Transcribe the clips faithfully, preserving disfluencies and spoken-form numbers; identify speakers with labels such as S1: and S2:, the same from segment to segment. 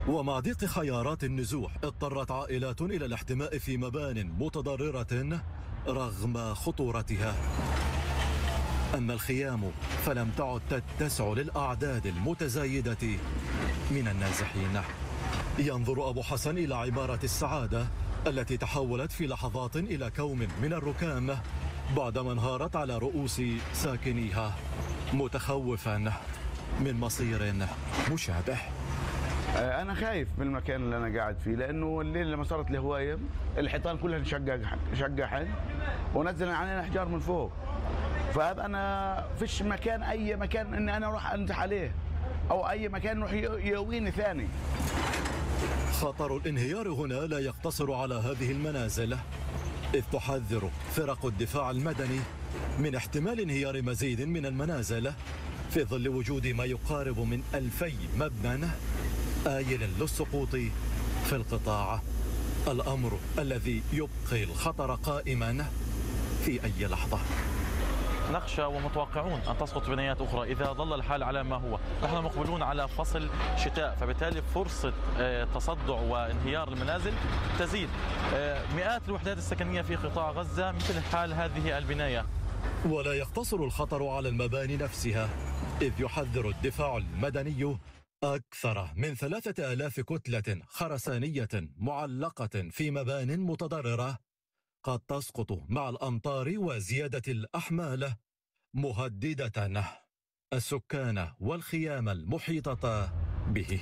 S1: ومع ضيق خيارات النزوح اضطرت عائلات إلى الاحتماء في مبان متضررة رغم خطورتها. أما الخيام فلم تعد تتسع للأعداد المتزايدة من النازحين. ينظر أبو حسن إلى عمارة السعادة التي تحولت في لحظات إلى كوم من الركام بعدما انهارت على رؤوس ساكنيها، متخوفا من مصير مشابه.
S2: أنا خايف من المكان اللي أنا قاعد فيه، لأنه الليل لما صارت الهواية الحيطان كلها انشقق شقحن ونزل علينا أحجار من فوق، فهذا أنا فيش مكان أي مكان إني أنا أروح أنزح عليه أو أي مكان يروح يقويني ثاني.
S1: خطر الانهيار هنا لا يقتصر على هذه المنازل، إذ تحذر فرق الدفاع المدني من احتمال انهيار مزيد من المنازل في ظل وجود ما يقارب من ألفي مبنى آيل للسقوط في القطاع، الأمر الذي يبقي الخطر قائما في أي لحظة.
S3: نخشى ومتوقعون أن تسقط بنايات أخرى إذا ظل الحال على ما هو. نحن مقبلون على فصل شتاء، فبالتالي فرصة تصدع وانهيار المنازل تزيد. مئات الوحدات السكنية في قطاع غزة مثل حال هذه البناية.
S1: ولا يقتصر الخطر على المباني نفسها، إذ يحذر الدفاع المدني أكثر من ثلاثة آلاف كتلة خرسانية معلقة في مبان متضررة قد تسقط مع الأمطار وزيادة الأحمال، مهددة السكان والخيام المحيطة به.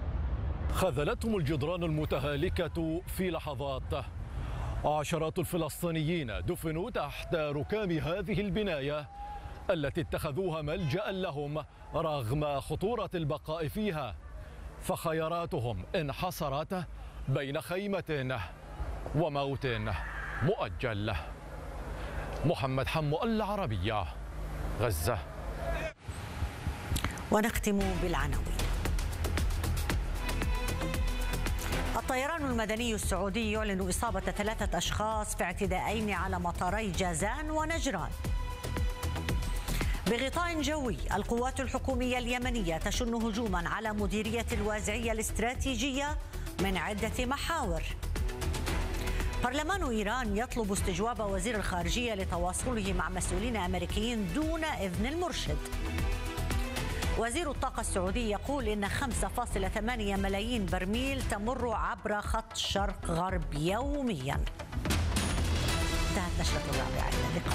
S1: خذلتهم الجدران المتهالكة في لحظات. عشرات الفلسطينيين دفنوا تحت ركام هذه البناية التي اتخذوها ملجأ لهم رغم خطورة البقاء فيها، فخياراتهم انحصرت بين خيمة وموت مؤجل. محمد حمو، العربية، غزة.
S4: ونختم بالعناوين. الطيران المدني السعودي يعلن إصابة ثلاثة أشخاص في اعتداءين على مطاري جازان ونجران. بغطاء جوي، القوات الحكومية اليمنية تشن هجوما على مديرية الوازعية الاستراتيجية من عدة محاور. برلمان إيران يطلب استجواب وزير الخارجية لتواصله مع مسؤولين أمريكيين دون إذن المرشد. وزير الطاقة السعودي يقول إن خمسة فاصلة ثمانية ملايين برميل تمر عبر خط شرق غرب يوميا. انتهت نشرة الرابعة.